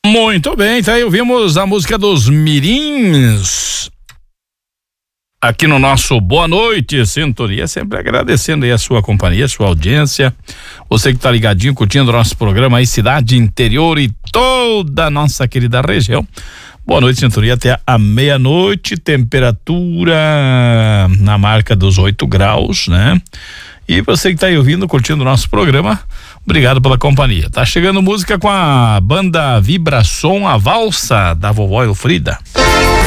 Muito bem, tá aí, ouvimos a música dos Mirins aqui no nosso Boa Noite Sintonia, sempre agradecendo aí a sua companhia, a sua audiência, você que tá ligadinho, curtindo o nosso programa aí, cidade, interior e toda a nossa querida região. Boa noite, Sintonia, até a meia-noite, temperatura na marca dos 8 graus, né? E você que tá aí ouvindo, curtindo o nosso programa, obrigado pela companhia. Tá chegando música com a banda Vibração, a valsa da vovó Elfrida.